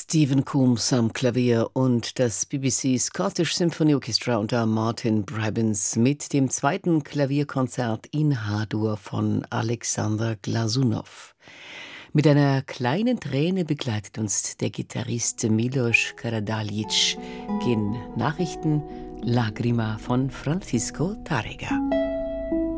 Stephen Coombs am Klavier und das BBC Scottish Symphony Orchestra unter Martin Brabbins mit dem zweiten Klavierkonzert in H-Dur von Alexander Glasunow. Mit einer kleinen Träne begleitet uns der Gitarrist Milos Karadalic. Gehen Nachrichten Lagrima von Francisco Tárrega.